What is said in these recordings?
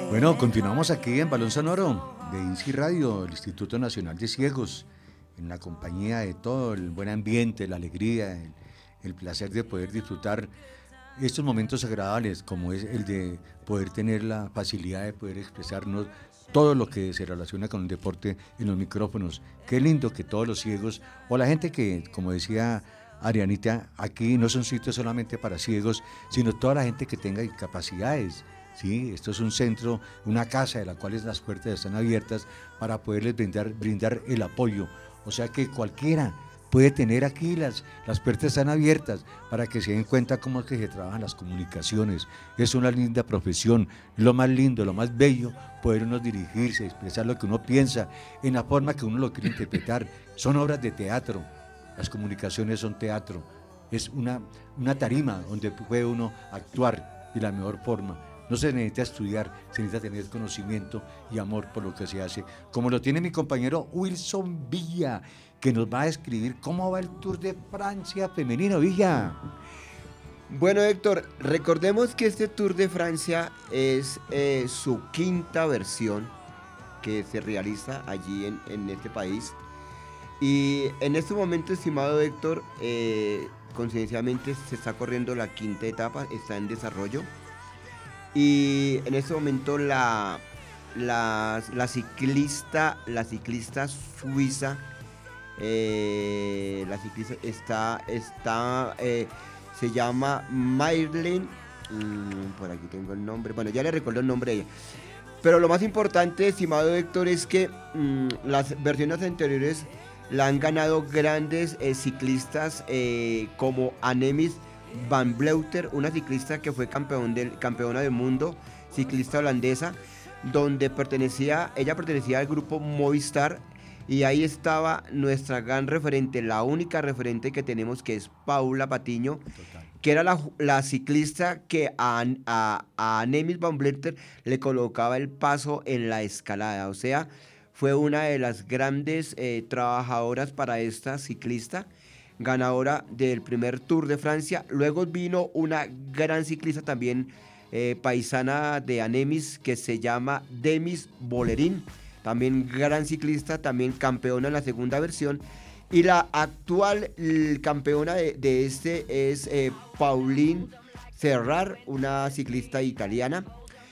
Bueno, continuamos aquí en Balón Sonoro de INSI Radio, el Instituto Nacional de Ciegos, en la compañía de todo el buen ambiente, la alegría, el placer de poder disfrutar estos momentos agradables, como es el de poder tener la facilidad de poder expresarnos todo lo que se relaciona con el deporte en los micrófonos. Qué lindo que todos los ciegos, o la gente que, como decía Arianita, aquí no son sitios solamente para ciegos, sino toda la gente que tenga discapacidades. Sí, esto es un centro, una casa de la cual las puertas están abiertas para poderles brindar el apoyo. O sea que cualquiera puede tener aquí, las puertas están abiertas para que se den cuenta cómo es que se trabajan las comunicaciones. Es una linda profesión, lo más lindo, lo más bello, poder uno dirigirse, expresar lo que uno piensa en la forma que uno lo quiere interpretar. Son obras de teatro, las comunicaciones son teatro, es una tarima donde puede uno actuar de la mejor forma. No se necesita estudiar, se necesita tener conocimiento y amor por lo que se hace, como lo tiene mi compañero Wilson Villa, que nos va a describir cómo va el Tour de Francia femenino. Villa. Bueno, Héctor, recordemos que este Tour de Francia es su quinta versión que se realiza allí en este país. Y en este momento, estimado Héctor, coincidencialmente se está corriendo la quinta etapa, está en desarrollo. Y en este momento la ciclista suiza, se llama Mairlen, por aquí tengo el nombre, bueno, ya le recuerdo el nombre de ella. Pero lo más importante, estimado Héctor, es que las versiones anteriores la han ganado grandes ciclistas como Annemiek van Vleuten, una ciclista que fue campeona del mundo, ciclista holandesa, donde ella pertenecía al grupo Movistar, y ahí estaba nuestra gran referente, la única referente que tenemos, que es Paula Patiño. Total. Que era la ciclista que a Annemiek van Vleuten le colocaba el paso en la escalada. O sea, fue una de las grandes trabajadoras para esta ciclista, ganadora del primer Tour de Francia. Luego vino una gran ciclista también paisana de Annemiek, que se llama Demis Bollerin, también gran ciclista, también campeona en la segunda versión. Y la actual campeona de este es Pauline Serrar, una ciclista italiana.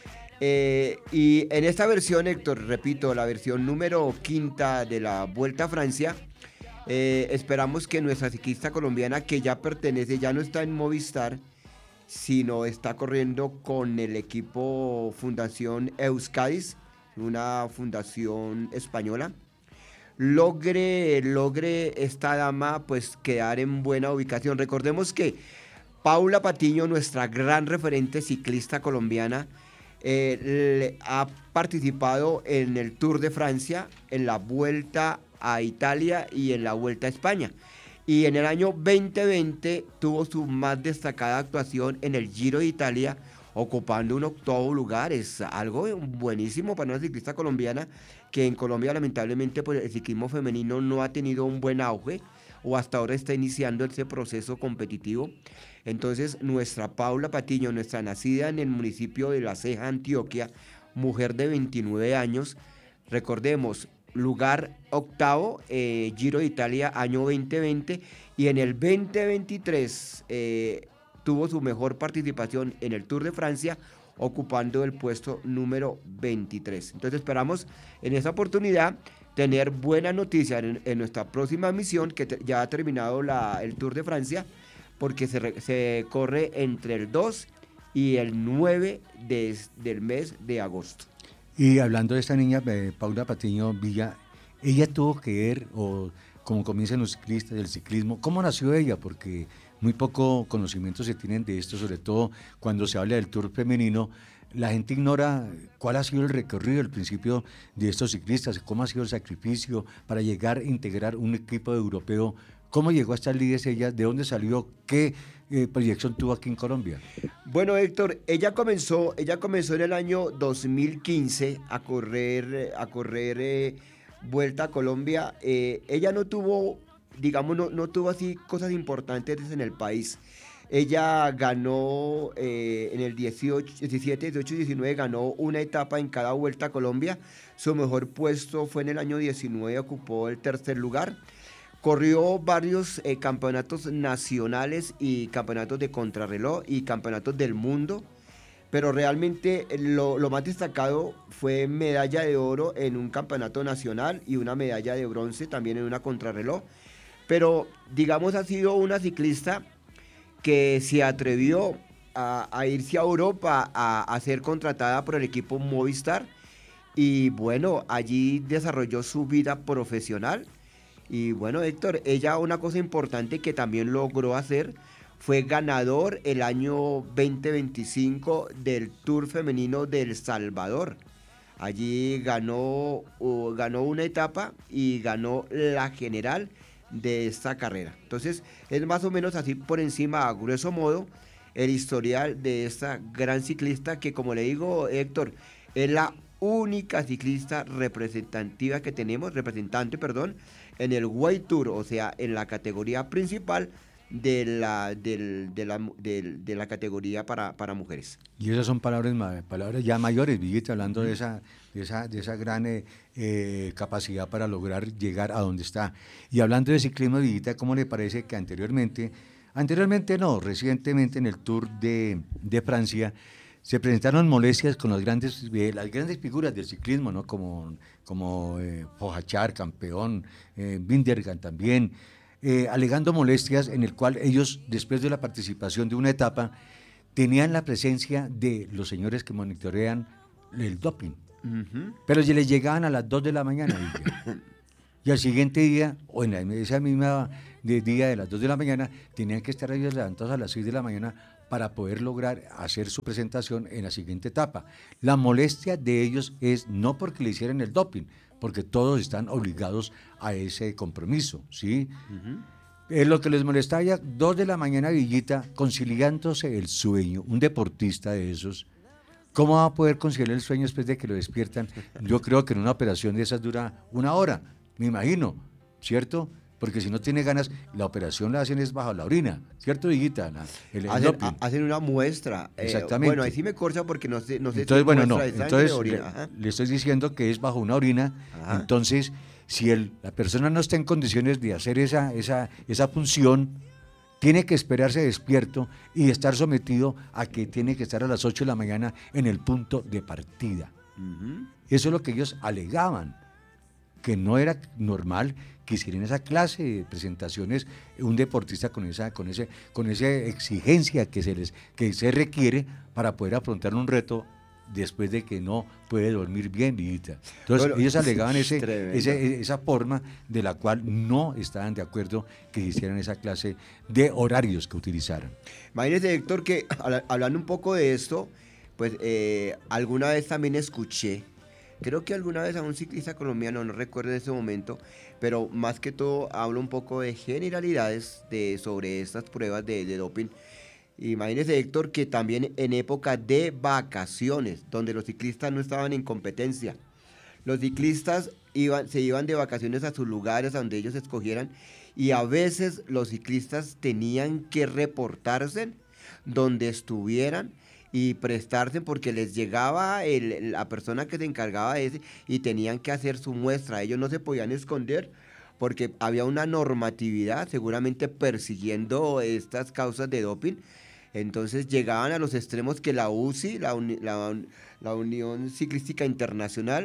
Y en esta versión, Héctor, repito, la versión número quinta de la Vuelta a Francia, esperamos que nuestra ciclista colombiana, que ya no está en Movistar, sino está corriendo con el equipo Fundación Euskadis, una fundación española, logre esta dama pues quedar en buena ubicación. Recordemos que Paula Patiño, nuestra gran referente ciclista colombiana, ha participado en el Tour de Francia, en la Vuelta a Italia y en la Vuelta a España. Y en el año 2020 tuvo su más destacada actuación en el Giro de Italia, ocupando un 8º lugar. Es algo buenísimo para una ciclista colombiana, que en Colombia lamentablemente pues, el ciclismo femenino no ha tenido un buen auge, o hasta ahora está iniciando ese proceso competitivo. Entonces nuestra Paula Patiño, nuestra nacida en el municipio de La Ceja, Antioquia, mujer de 29 años, recordemos, lugar 8º, Giro de Italia año 2020, y en el 2023 tuvo su mejor participación en el Tour de Francia, ocupando el puesto número 23. Entonces esperamos en esta oportunidad tener buena noticia en nuestra próxima misión, que ya ha terminado el Tour de Francia, porque se corre entre el 2 y el 9 del mes de agosto. Y hablando de esta niña, Paula Patiño Villa, ella tuvo que ver, o como comienzan los ciclistas, el ciclismo, ¿cómo nació ella? Porque muy poco conocimiento se tienen de esto, sobre todo cuando se habla del Tour femenino. La gente ignora cuál ha sido el recorrido, el principio de estos ciclistas, cómo ha sido el sacrificio para llegar a integrar un equipo europeo. ¿Cómo llegó a estar líder ella? ¿De dónde salió? ¿Qué proyección tuvo aquí en Colombia? Bueno, Héctor, ella comenzó en el año 2015 a correr Vuelta a Colombia. Ella no tuvo, digamos, no tuvo así cosas importantes en el país. Ella ganó en el 18, 17, 18 y 19, ganó una etapa en cada vuelta a Colombia. Su mejor puesto fue en el año 19, ocupó el tercer lugar. Corrió varios campeonatos nacionales y campeonatos de contrarreloj y campeonatos del mundo, pero realmente lo más destacado fue medalla de oro en un campeonato nacional y una medalla de bronce también en una contrarreloj. Pero digamos ha sido una ciclista que se atrevió a irse a Europa a ser contratada por el equipo Movistar y bueno, allí desarrolló su vida profesional. Y bueno, Héctor, ella una cosa importante que también logró hacer fue ganador el año 2025 del Tour Femenino de El Salvador. Allí ganó una etapa y ganó la general de esta carrera. Entonces, es más o menos así por encima, a grueso modo, el historial de esta gran ciclista que, como le digo, Héctor, es la única ciclista representante, perdón, en el World Tour, o sea, en la categoría principal de la categoría para mujeres. Y esas son palabras ya mayores, Villita, hablando de esa gran capacidad para lograr llegar a donde está. Y hablando de ciclismo, Villita, ¿cómo le parece que recientemente en el Tour de Francia, se presentaron molestias con las grandes figuras del ciclismo, ¿no? como Pogačar, campeón, Vingegaard también, alegando molestias en el cual ellos, después de la participación de una etapa, tenían la presencia de los señores que monitorean el doping. Uh-huh. Pero les llegaban a las 2 de la mañana. Y al siguiente día, o en esa misma día de las 2 de la mañana, tenían que estar ellos levantados a las 6 de la mañana para poder lograr hacer su presentación en la siguiente etapa. La molestia de ellos es no porque le hicieran el doping, porque todos están obligados a ese compromiso, ¿sí? Uh-huh. Lo que les molestaba ya 2 de la mañana, Villita, conciliándose el sueño, un deportista de esos, ¿cómo va a poder conciliar el sueño después de que lo despiertan? Yo creo que en una operación de esas dura 1 hora, me imagino, ¿cierto? Porque si no tiene ganas, la operación la hacen es bajo la orina, ¿cierto, Villita? Hacen una muestra. Exactamente. Bueno, ahí sí me corcha porque no sé entonces, si bueno, muestra de sangre entonces o orina. le estoy diciendo que es bajo una orina. Ajá. Entonces, si la persona no está en condiciones de hacer esa función, tiene que esperarse despierto y estar sometido a que tiene que estar a las 8 de la mañana en el punto de partida. Uh-huh. Eso es lo que ellos alegaban, que no era normal que hicieran esa clase de presentaciones un deportista con esa exigencia que se requiere para poder afrontar un reto después de que no puede dormir bien, Villita. Entonces, bueno, ellos alegaban esa forma de la cual no estaban de acuerdo que hicieran esa clase de horarios que utilizaran. Imagínese, Héctor, que hablando un poco de esto, pues alguna vez también escuché, creo que alguna vez a un ciclista colombiano, no recuerdo en ese momento, pero más que todo hablo un poco de generalidades sobre estas pruebas de doping. Imagínese, Héctor, que también en época de vacaciones, donde los ciclistas no estaban en competencia, los ciclistas se iban de vacaciones a sus lugares, a donde ellos escogieran, y a veces los ciclistas tenían que reportarse donde estuvieran y prestarse porque les llegaba la persona que se encargaba de ese y tenían que hacer su muestra. Ellos no se podían esconder porque había una normatividad seguramente persiguiendo estas causas de doping. Entonces llegaban a los extremos que la UCI, la Unión Ciclística Internacional,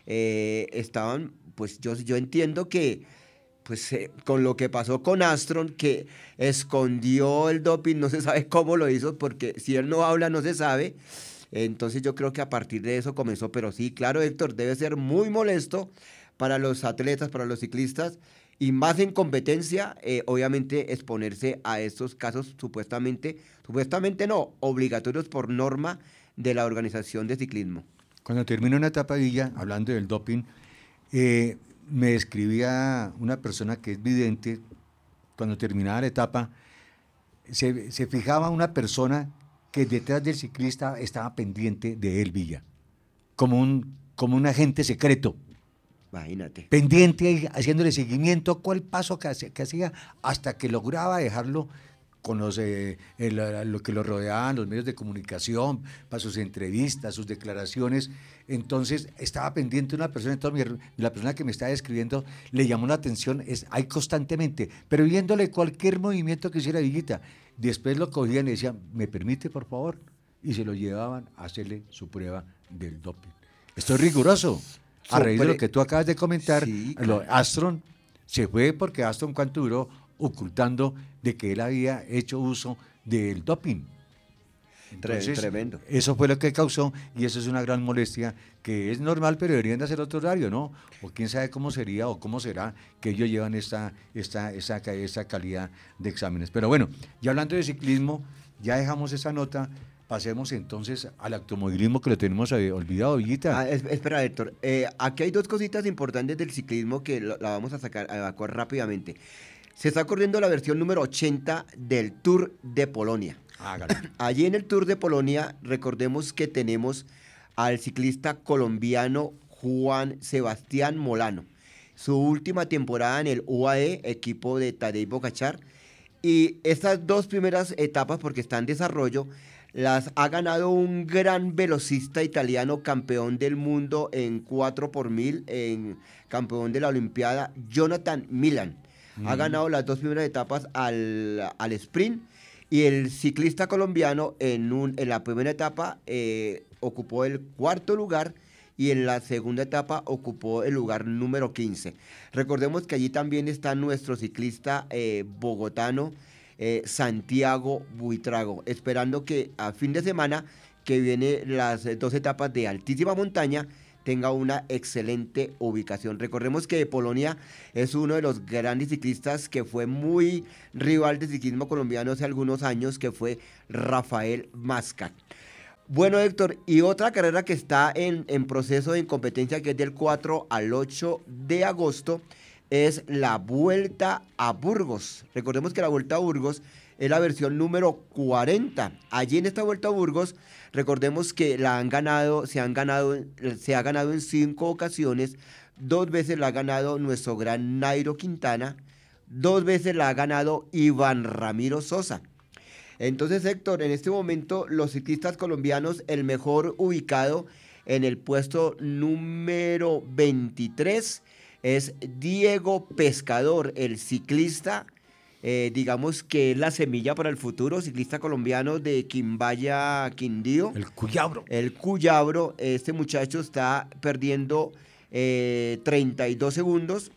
estaban, pues yo entiendo que pues con lo que pasó con Armstrong, que escondió el doping, no se sabe cómo lo hizo, porque si él no habla no se sabe. Entonces yo creo que a partir de eso comenzó, pero sí, claro, Héctor, debe ser muy molesto para los atletas, para los ciclistas, y más en competencia, obviamente exponerse a estos casos supuestamente no, obligatorios por norma de la Organización de Ciclismo. Cuando termina una etapa, Villa, hablando del doping, me escribía una persona que es vidente, cuando terminaba la etapa, se fijaba una persona que detrás del ciclista estaba pendiente de él, Villa, como un agente secreto. Imagínate. Pendiente, haciéndole seguimiento, cuál paso que hacía, hasta que lograba dejarlo con lo que lo rodeaban, los medios de comunicación, para sus entrevistas, sus declaraciones. Entonces estaba pendiente una persona, entonces la persona que me estaba escribiendo le llamó la atención, ahí constantemente, pero viéndole cualquier movimiento que hiciera Villita, después lo cogían y decían, ¿me permite por favor? Y se lo llevaban a hacerle su prueba del doping. Esto es riguroso. A raíz de lo que tú acabas de comentar, sí, claro. Astron se fue porque Astron, ¿cuánto duró ocultando de que él había hecho uso del doping? Entonces, tremendo. Eso fue lo que causó, y eso es una gran molestia, que es normal, pero deberían de hacer otro horario, ¿no? O quién sabe cómo sería o cómo será que ellos llevan esta calidad de exámenes. Pero bueno, ya hablando de ciclismo, ya dejamos esa nota. Pasemos entonces al automovilismo, que lo tenemos olvidado, Villita. Espera, Héctor. Aquí hay dos cositas importantes del ciclismo que la vamos a evacuar rápidamente. Se está corriendo la versión número 80 del Tour de Polonia. Allí en el Tour de Polonia, recordemos que tenemos al ciclista colombiano Juan Sebastián Molano. Su última temporada en el UAE, equipo de Tadej Pogačar. Y estas dos primeras etapas, porque está en desarrollo, las ha ganado un gran velocista italiano, campeón del mundo en 4x1000, campeón de la Olimpiada, Jonathan Milan. Ha ganado las dos primeras etapas al sprint, y el ciclista colombiano en la primera etapa ocupó el cuarto lugar, y en la segunda etapa ocupó el lugar número 15. Recordemos que allí también está nuestro ciclista bogotano, Santiago Buitrago, esperando que a fin de semana, que viene las dos etapas de altísima montaña, tenga una excelente ubicación. Recordemos que Polonia es uno de los grandes ciclistas que fue muy rival del ciclismo colombiano hace algunos años, que fue Rafael Mascat. Bueno, Héctor, y otra carrera que está en proceso de competencia, que es del 4 al 8 de agosto, es la Vuelta a Burgos. Recordemos que la Vuelta a Burgos es la versión número 40. Allí en esta Vuelta a Burgos, recordemos que se ha ganado en 5 ocasiones. 2 veces la ha ganado nuestro gran Nairo Quintana, 2 veces la ha ganado Iván Ramiro Sosa. Entonces, Héctor, en este momento los ciclistas colombianos, el mejor ubicado en el puesto número 23 es Diego Pescador, el ciclista, digamos que es la semilla para el futuro, ciclista colombiano de Quimbaya, Quindío. El Cuyabro. Este muchacho está perdiendo 32 segundos.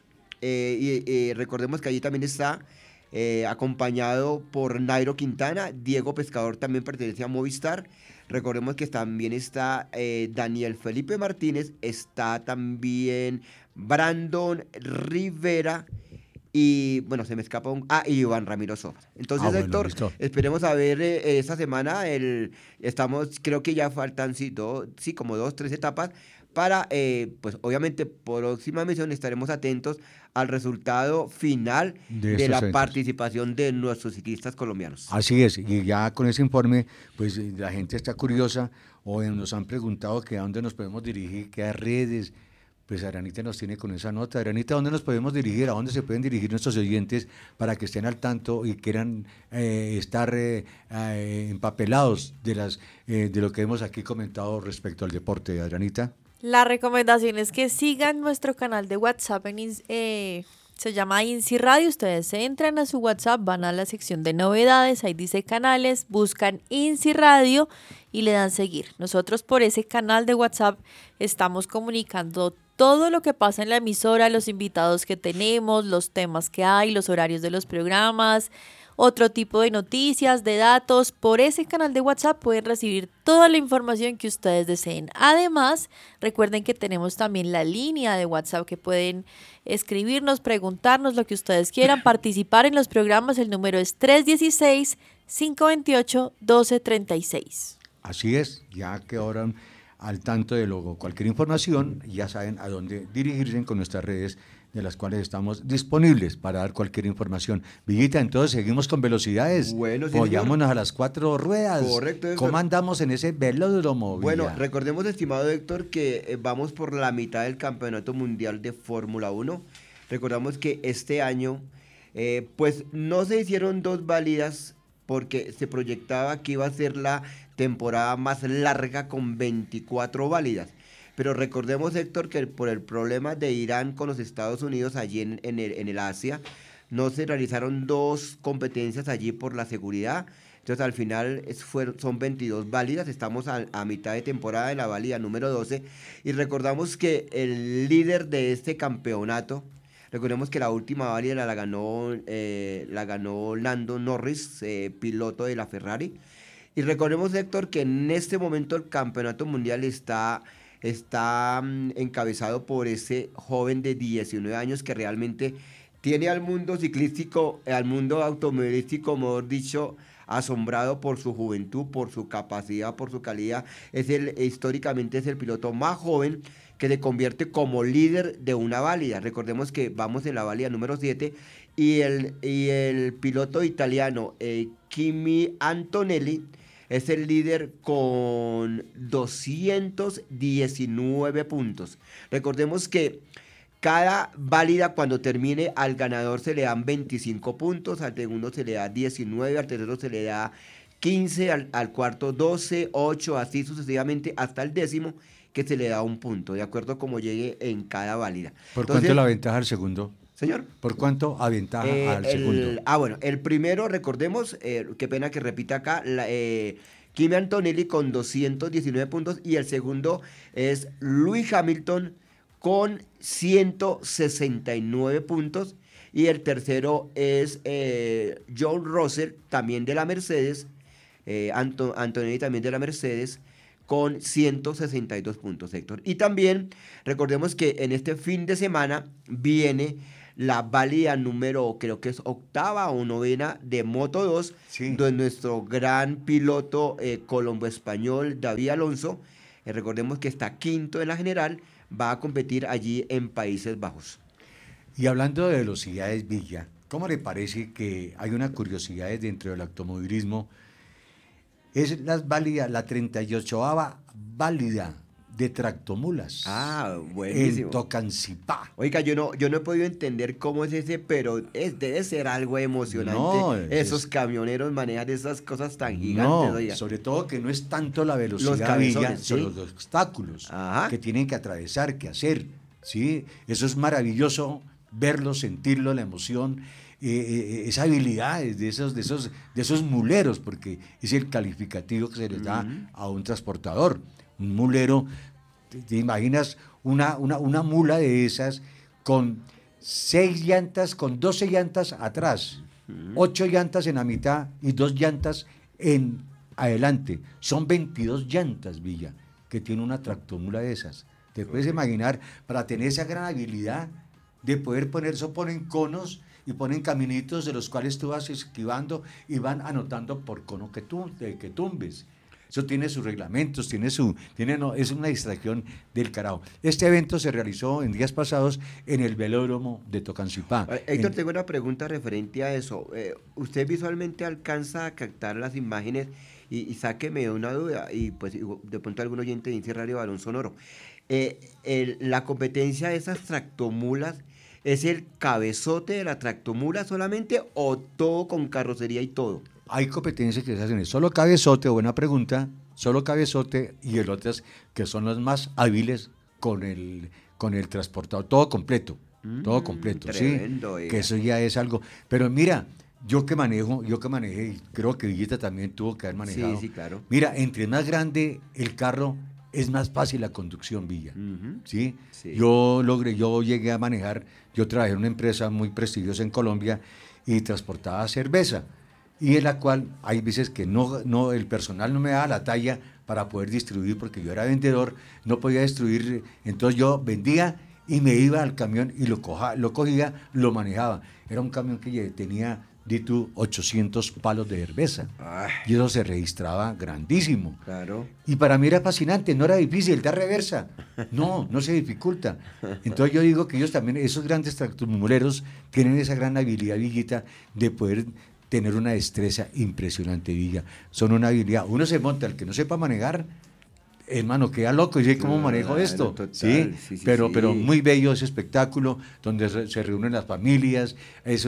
Y recordemos que allí también está acompañado por Nairo Quintana. Diego Pescador también pertenece a Movistar. Recordemos que también está Daniel Felipe Martínez, está también Brandon Rivera y, bueno, se me escapa y Iván Ramiro Sosa. Entonces, Héctor, listo. Esperemos a ver esta semana, creo que ya faltan como 2-3 etapas para, pues obviamente, próxima emisión estaremos atentos al resultado final de la participación de nuestros ciclistas colombianos. Así es, y ya con ese informe, pues la gente está curiosa, o nos han preguntado que a dónde nos podemos dirigir, qué redes. Pues Adrianita nos tiene con esa nota. Adrianita, ¿a dónde nos podemos dirigir? ¿A dónde se pueden dirigir nuestros oyentes para que estén al tanto y quieran estar empapelados de lo que hemos aquí comentado respecto al deporte, Adrianita? La recomendación es que sigan nuestro canal de WhatsApp, se llama INSI Radio. Ustedes entran a su WhatsApp, van a la sección de novedades, ahí dice canales, buscan INSI Radio y le dan seguir. Nosotros por ese canal de WhatsApp estamos comunicando todo lo que pasa en la emisora, los invitados que tenemos, los temas que hay, los horarios de los programas, otro tipo de noticias, de datos. Por ese canal de WhatsApp pueden recibir toda la información que ustedes deseen. Además, recuerden que tenemos también la línea de WhatsApp que pueden escribirnos, preguntarnos lo que ustedes quieran, participar en los programas. El número es 316-528-1236. Así es, ya que ahora al tanto de cualquier información, ya saben a dónde dirigirse con nuestras redes, de las cuales estamos disponibles para dar cualquier información. Villita, entonces seguimos con velocidades. Bueno, sí, Apoyámonos a las 4 ruedas. Correcto, Héctor. ¿Cómo andamos en ese velódromo, Villa? Bueno, recordemos, estimado Héctor, que vamos por la mitad del Campeonato Mundial de Fórmula 1. Recordamos que este año, pues no se hicieron 2 válidas porque se proyectaba que iba a ser la temporada más larga con 24 válidas. Pero recordemos, Héctor, que por el problema de Irán con los Estados Unidos allí en el Asia, no se realizaron 2 competencias allí por la seguridad. Entonces al final son 22 válidas, estamos a mitad de temporada de la válida número 12 y recordamos que el líder de este campeonato, recordemos que la última válida la ganó Lando Norris, piloto de la Ferrari, y recordemos, Héctor, que en este momento el campeonato mundial está encabezado por ese joven de 19 años que realmente tiene al mundo ciclístico, al mundo automovilístico, mejor dicho, asombrado por su juventud, por su capacidad, por su calidad. Históricamente es el piloto más joven que se convierte como líder de una válida. Recordemos que vamos en la válida número 7 y el piloto italiano Kimi Antonelli es el líder con 219 puntos. Recordemos que cada válida, cuando termine, al ganador se le dan 25 puntos, al segundo se le da 19, al tercero se le da 15, al cuarto 12, 8, así sucesivamente, hasta el décimo, que se le da 1 punto, de acuerdo a cómo llegue en cada válida. ¿Por cuánto la ventaja al segundo? Señor. ¿Por cuánto aventaja al segundo? Bueno, el primero, recordemos, qué pena que repita acá, Kimi Antonelli con 219 puntos, y el segundo es Lewis Hamilton con 169 puntos, y el tercero es George Russell, también de la Mercedes, Antonelli también de la Mercedes, con 162 puntos, Héctor. Y también recordemos que en este fin de semana viene la válida número, creo que es 8ª o 9ª de Moto2, sí, donde nuestro gran piloto colombo-español David Alonso, recordemos que está 5º en la general, va a competir allí en Países Bajos. Y hablando de velocidades, Villa, ¿cómo le parece que hay una curiosidad dentro del automovilismo? Es la 38ª válida de tractomulas. Buenísimo. En Tocancipá. Oiga, yo no he podido entender cómo es ese, pero debe ser algo emocionante. No, esos camioneros manejan esas cosas tan gigantes. No, oiga. sobre todo que no es tanto la velocidad, Los cabezones, Villa, ¿sí? son los obstáculos Ajá. que tienen que atravesar, que hacer, ¿sí? Eso es maravilloso, verlo, sentirlo, la emoción, esa habilidad de esos muleros, porque es el calificativo que se les da a un transportador. Un mulero, ¿te imaginas una mula de esas con 6 llantas, con 12 llantas atrás, 8 llantas en la mitad y 2 llantas en adelante? Son 22 llantas, Villa, que tiene una tractomula de esas. ¿Te puedes imaginar? Para tener esa gran habilidad de poder poner, eso ponen conos y ponen caminitos de los cuales tú vas esquivando y van anotando por cono que tumbes. Eso tiene sus reglamentos, es una distracción del carajo. Este evento se realizó en días pasados en el velódromo de Tocancipá. Héctor, tengo una pregunta referente a eso. ¿Usted visualmente alcanza a captar las imágenes? Y sáqueme una duda, y pues de pronto algún oyente de INSI Radio Balón Sonoro. La competencia de esas tractomulas, ¿es el cabezote de la tractomula solamente o todo con carrocería y todo? Hay competencias que se hacen solo cabezote, buena pregunta, solo cabezote, y el otras que son los más hábiles con el transportador, todo completo, tremendo, ¿sí? Que eso ya es algo. Pero mira, yo que manejé, y creo que Villita también tuvo que haber manejado. Sí, claro. Mira, entre más grande el carro, es más fácil la conducción, Villa. ¿Sí? Sí. Yo llegué a manejar, yo trabajé en una empresa muy prestigiosa en Colombia y transportaba cerveza, y en la cual hay veces que no el personal no me daba la talla para poder distribuir, porque yo era vendedor, no podía distribuir, entonces yo vendía y me iba al camión y lo cogía, lo manejaba. Era un camión que tenía, di tú, 800 palos de cerveza. Ay. Y eso se registraba grandísimo. Claro. Y para mí era fascinante, no era difícil, dar reversa. No se dificulta. Entonces yo digo que ellos también, esos grandes tractomuleros, tienen esa gran habilidad, Villita, de poder tener una destreza impresionante, Villa. Son una habilidad. Uno se monta, el que no sepa manejar, hermano, queda loco, y cómo manejo esto, total, ¿sí? sí, Pero sí. muy bello ese espectáculo, donde se reúnen las familias, es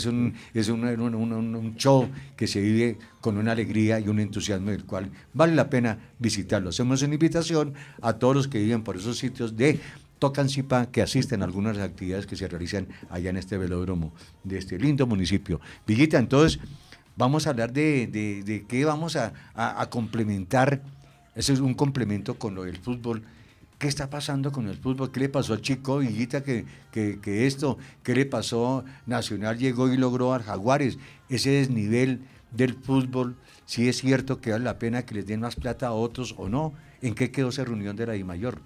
un show que se vive con una alegría y un entusiasmo del cual vale la pena visitarlo. Hacemos una invitación a todos los que viven por esos sitios de Tocancipá, que asisten a algunas actividades que se realizan allá en este velódromo de este lindo municipio. Villita, entonces, vamos a hablar de qué vamos a complementar. Eso es un complemento con lo del fútbol. ¿Qué está pasando con el fútbol? ¿Qué le pasó al Chico Villita que esto? ¿Qué le pasó? Nacional llegó y logró a Jaguares. Ese desnivel del fútbol, ¿sí es cierto que vale la pena que les den más plata a otros o no? ¿En qué quedó esa reunión de la DIMAYOR?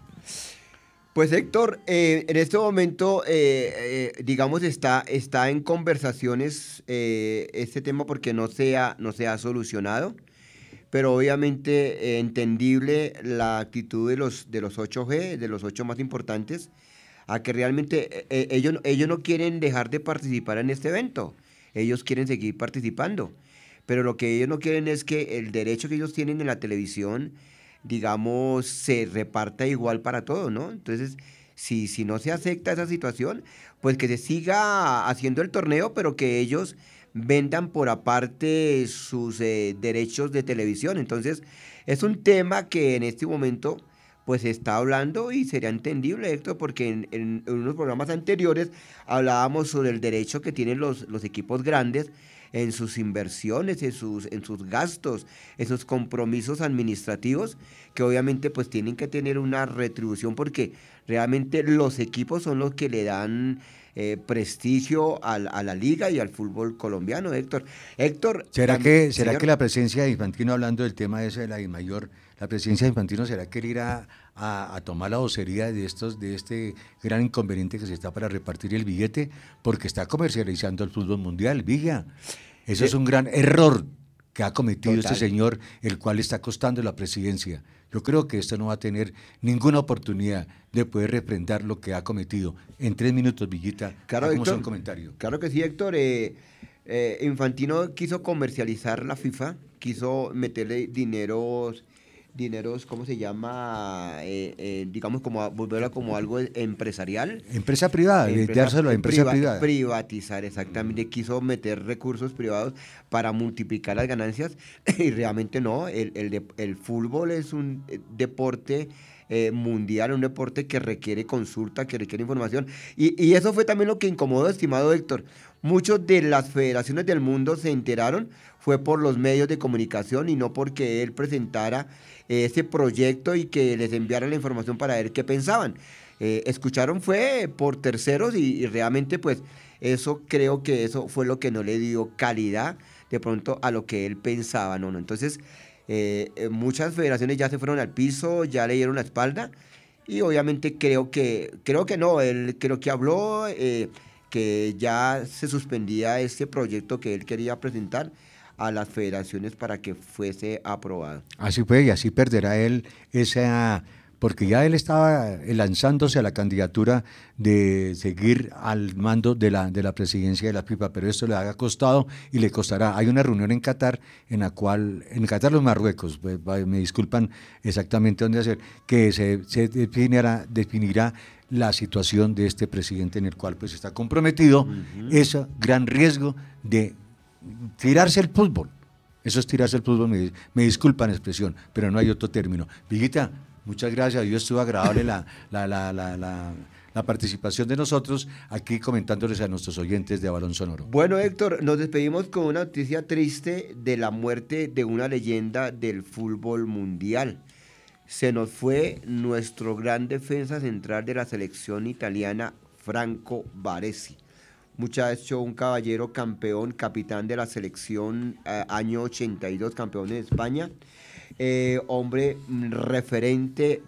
Pues Héctor, en este momento, digamos, está en conversaciones este tema porque no se ha solucionado, pero obviamente entendible la actitud de los 8G, de los 8 más importantes, a que realmente ellos no quieren dejar de participar en este evento, ellos quieren seguir participando, pero lo que ellos no quieren es que el derecho que ellos tienen en la televisión, digamos, se reparta igual para todos, ¿no? Entonces, si no se acepta esa situación, pues que se siga haciendo el torneo, pero que ellos vendan por aparte sus derechos de televisión. Entonces, es un tema que en este momento pues se está hablando y sería entendible, Héctor, porque en unos programas anteriores hablábamos sobre el derecho que tienen los equipos grandes en sus inversiones, en sus gastos, en sus compromisos administrativos, que obviamente pues tienen que tener una retribución porque realmente los equipos son los que le dan prestigio a la liga y al fútbol colombiano, Héctor. Héctor, ¿Será señor, que la presencia de Infantino, hablando del tema ese de la DIMAYOR, la presencia de Infantino, será que él irá a tomar la vocería de este gran inconveniente que se está para repartir el billete? Porque está comercializando el fútbol mundial, Villa. Eso es un gran error que ha cometido total. este señor, el cual está costando la presidencia. Yo creo que esto no va a tener ninguna oportunidad de poder refrendar lo que ha cometido. En 3 minutos, Villita, Claro, hagamos Héctor, un comentario. claro que sí, Héctor. Infantino quiso comercializar la FIFA, quiso meterle dineros, ¿cómo se llama? Digamos, volverla como algo empresarial. Empresa privada, dárselo a empresa privada. Privatizar, exactamente. Quiso meter recursos privados para multiplicar las ganancias y realmente no. El fútbol es un deporte mundial, un deporte que requiere consulta, que requiere información. Y eso fue también lo que incomodó, estimado Héctor. Muchos de las federaciones del mundo se enteraron, fue por los medios de comunicación y no porque él presentara ese proyecto y que les enviara la información para ver qué pensaban. Escucharon fue por terceros y realmente pues eso creo que eso fue lo que no le dio calidad de pronto a lo que él pensaba, ¿no? Entonces muchas federaciones ya se fueron al piso, ya le dieron la espalda y obviamente creo que no, él creo que habló, que ya se suspendía este proyecto que él quería presentar a las federaciones para que fuese aprobado. Así fue, y así perderá él esa, porque ya él estaba lanzándose a la candidatura de seguir al mando de la presidencia de la FIFA, pero esto le ha costado y le costará. Hay una reunión en Qatar, en Qatar los Marruecos, me disculpan exactamente dónde hacer, que se definirá la situación de este presidente en el cual pues está comprometido ese gran riesgo de tirarse el fútbol. Eso es tirarse el fútbol, me disculpan la expresión, pero no hay otro término. Villita, muchas gracias, hoy estuvo agradable la participación de nosotros aquí comentándoles a nuestros oyentes de A Balón Sonoro. Bueno, Héctor, nos despedimos con una noticia triste de la muerte de una leyenda del fútbol mundial. Se nos fue nuestro gran defensa central de la selección italiana, Franco Baresi. Muchacho, un caballero campeón, capitán de la selección año 82, campeón en España. Hombre referente,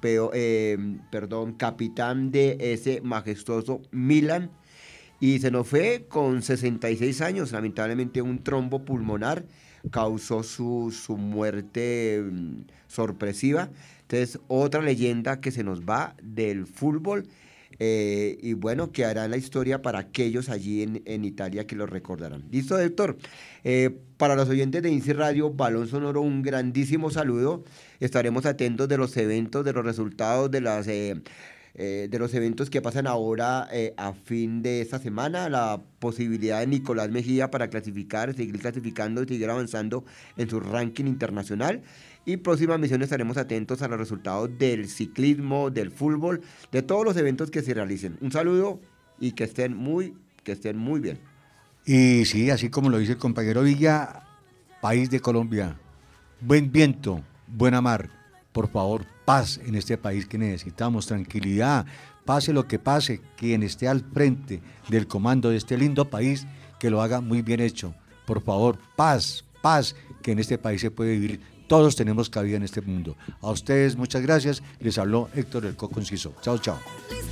capitán de ese majestuoso Milan. Y se nos fue con 66 años, lamentablemente un trombo pulmonar causó su muerte sorpresiva. Entonces, otra leyenda que se nos va del fútbol. y bueno, quedará en la historia para aquellos allí en Italia que lo recordarán. ¿Listo, Héctor? Para los oyentes de INSI Radio, Balón Sonoro, un grandísimo saludo. Estaremos atentos de los eventos, de los resultados, de los eventos que pasan ahora a fin de esta semana, la posibilidad de Nicolás Mejía para clasificar, seguir clasificando y seguir avanzando en su ranking internacional. Y próxima misión estaremos atentos a los resultados del ciclismo, del fútbol, de todos los eventos que se realicen. Un saludo y que estén muy bien. Y sí, así como lo dice el compañero Villa, país de Colombia, buen viento, buena mar, por favor, paz en este país que necesitamos, tranquilidad, pase lo que pase, quien esté al frente del comando de este lindo país, que lo haga muy bien hecho. Por favor, paz, que en este país se puede vivir. Todos tenemos cabida en este mundo. A ustedes, muchas gracias. Les habló Héctor El Coco Enciso. Chao, chao.